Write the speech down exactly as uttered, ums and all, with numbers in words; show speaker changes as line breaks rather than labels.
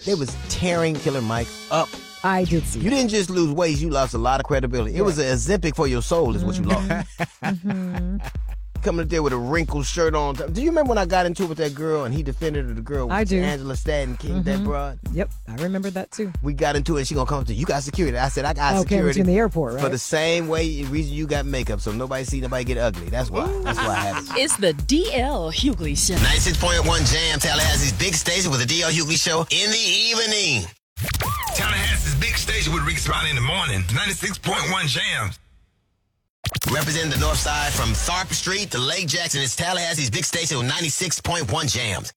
They was tearing Killer Mike up.
I did see
You
that.
didn't just lose weight, you lost a lot of credibility. It was an Ozempic for your soul is what you lost.
Mm-hmm.
Coming up there with a wrinkled shirt on. Do you remember when I got into it with that girl and he defended her, the girl?
I do.
Angela Stanton King, that broad.
Yep, I remember that too.
We got into it and she gonna come up to you. You got security. I said, I got
Okay,
security.
in the airport, right?
For the same way reason you got makeup, so nobody see nobody get ugly. That's why. That's why I have it.
It's the D L Hughley Show.
ninety-six point one Jam, Tallahassee's big station with the D L Hughley Show in the evening.
Tallahassee's big station with Rick Spot in the morning. ninety-six point one Jams.
Representing the north side from Tharp Street to Lake Jackson, it's Tallahassee's big station with ninety-six point one Jams.